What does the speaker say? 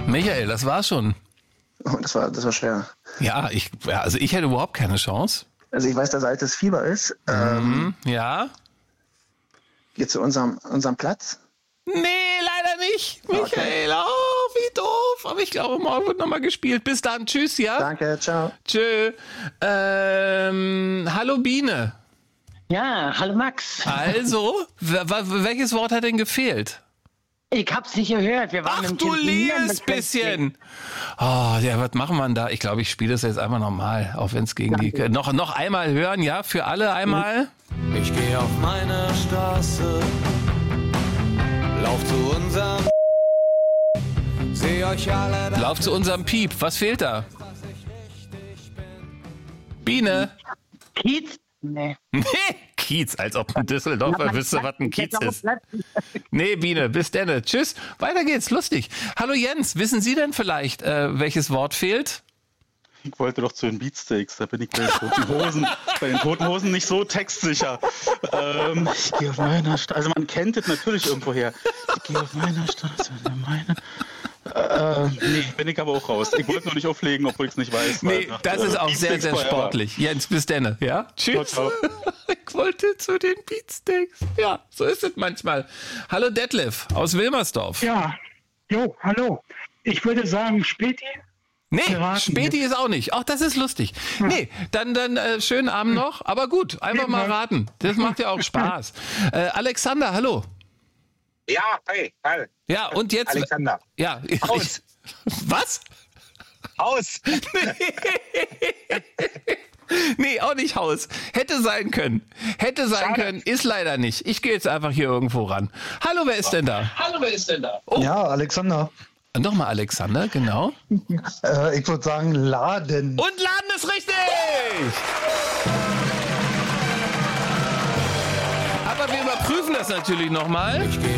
Michael, das war's schon. Oh, das war schwer. Ja, also ich hätte überhaupt keine Chance. Also ich weiß, dass altes Fieber ist. Ja? Geht zu unserem Platz. Nee, leider nicht. Michael, oh, wie doof. Aber ich glaube, morgen wird nochmal gespielt. Bis dann, tschüss, ja? Danke, ciao. Tschö. Hallo Biene. Ja, hallo Max. Also, welches Wort hat denn gefehlt? Ich hab's nicht gehört. Wir waren Ach, im du Telefonieren, liebes bisschen. Oh, ja, was machen wir da? Ich glaube, ich spiele das jetzt einfach nochmal, auch wenn es gegen die... Noch einmal hören, ja? Für alle einmal. Ich gehe auf meine Straße, lauf zu unserem... Seh euch alle... Lauf zu unserem Piep. Was fehlt da? Biene. Kiez? Nee. Nee, Kiez, als ob ein Düsseldorfer wüsste, was ein Kiez ist. Nee, Biene, bis denne. Tschüss, weiter geht's, lustig. Hallo Jens, wissen Sie denn vielleicht, welches Wort fehlt? Ich wollte doch zu den Beatsteaks, da bin ich bei den Toten Hosen nicht so textsicher. Ich gehe auf meiner Straße, also man kennt es natürlich irgendwoher. Ich gehe auf meiner Straße, nee, bin ich aber auch raus. Ich wollte noch nicht auflegen, obwohl ich es nicht weiß. Nee, das ist auch sehr, sehr sportlich. Jens, bis denne, ja? Tschüss. Ciao, ciao. Ich wollte zu den Beatsteaks. Ja, so ist es manchmal. Hallo Detlef aus Wilmersdorf. Ja, jo, hallo. Ich würde sagen, Späti. Nee, Piraten Späti ist auch nicht. Ach, das ist lustig. Nee, dann schönen Abend noch. Aber gut, einfach mal raten. Das macht ja auch Spaß. Alexander, hallo. Ja, hi. Ja, und jetzt... Alexander. Ja. Haus. Was? Haus. Nee, auch nicht Haus. Hätte sein können. Ist leider nicht. Ich gehe jetzt einfach hier irgendwo ran. Hallo, wer ist denn da? Oh. Ja, Alexander. Nochmal Alexander, genau. Ich würde sagen Laden. Und Laden ist richtig! Aber wir überprüfen das natürlich nochmal.